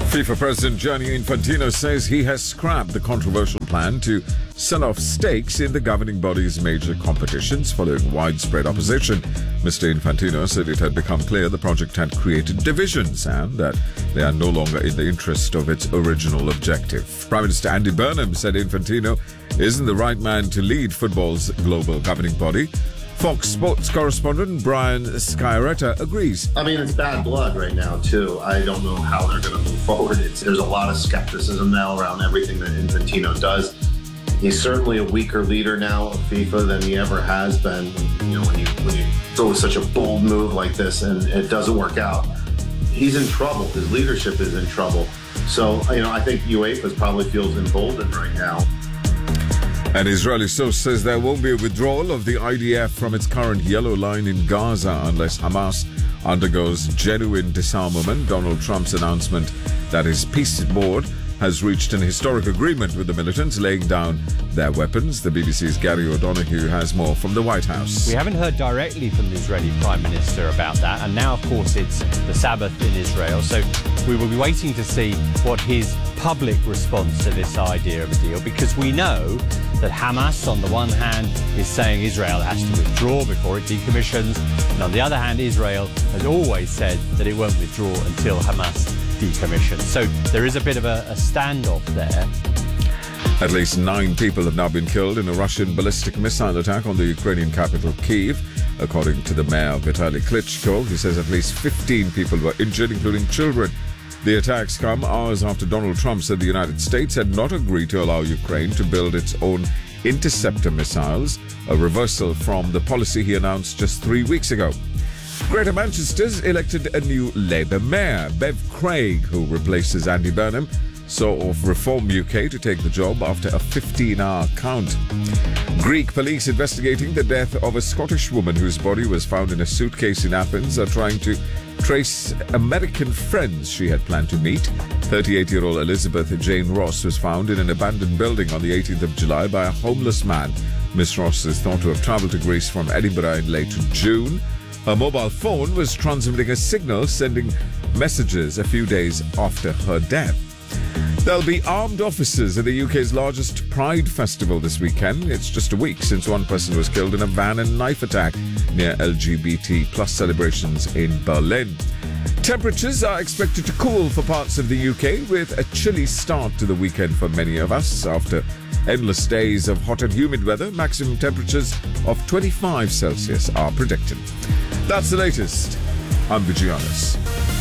FIFA President Gianni Infantino says he has scrapped the controversial plan to sell off stakes in the governing body's major competitions following widespread opposition. Mr. Infantino said it had become clear the project had created divisions and that they are no longer in the interest of its original objective. Prime Minister Andy Burnham said Infantino isn't the right man to lead football's global governing body. Fox Sports correspondent Brian Sciaretta agrees. I mean, it's bad blood right now, too. I don't know how they're going to move forward. There's a lot of skepticism now around everything that Infantino does. He's certainly a weaker leader now of FIFA than he ever has been. You know, when you go with such a bold move like this and it doesn't work out, he's in trouble. His leadership is in trouble. So, I think UEFA probably feels emboldened right now. An Israeli source says there won't be a withdrawal of the IDF from its current yellow line in Gaza unless Hamas undergoes genuine disarmament. Donald Trump's announcement that his peace board has reached an historic agreement with the militants, laying down their weapons. The BBC's Gary O'Donoghue has more from the White House. We haven't heard directly from the Israeli Prime Minister about that, and now, of course, it's the Sabbath in Israel, so we will be waiting to see what his public response to this idea of a deal, because we know that Hamas, on the one hand, is saying Israel has to withdraw before it decommissions, and on the other hand, Israel has always said that it won't withdraw until Hamas decommissions. So there is a bit of a standoff there. At least 9 people have now been killed in a Russian ballistic missile attack on the Ukrainian capital, Kyiv. According to the mayor, Vitaly Klitschko, he says at least 15 people were injured, including children. The attacks come hours after Donald Trump said the United States had not agreed to allow Ukraine to build its own interceptor missiles, a reversal from the policy he announced just 3 weeks ago. Greater Manchester's elected a new Labour mayor, Bev Craig, who replaces Andy Burnham, saw off Reform UK to take the job after a 15-hour count. Greek police investigating the death of a Scottish woman whose body was found in a suitcase in Athens are trying to trace American friends she had planned to meet. 38-year-old Elizabeth Jane Ross was found in an abandoned building on the 18th of July by a homeless man. Miss Ross is thought to have travelled to Greece from Edinburgh in late June. Her mobile phone was transmitting a signal, sending messages a few days after her death. There'll be armed officers at the UK's largest Pride festival this weekend. It's just a week since one person was killed in a van and knife attack near LGBT plus celebrations in Berlin. Temperatures are expected to cool for parts of the UK, with a chilly start to the weekend for many of us. After endless days of hot and humid weather, maximum temperatures of 25 Celsius are predicted. That's the latest. I'm Vigianis.